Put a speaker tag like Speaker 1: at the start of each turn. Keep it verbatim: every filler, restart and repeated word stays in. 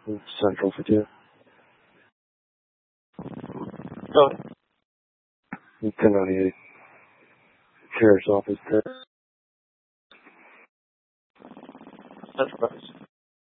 Speaker 1: Central for two.
Speaker 2: Oh,
Speaker 1: ten ninety-eight. Sheriff's office.
Speaker 2: that's right.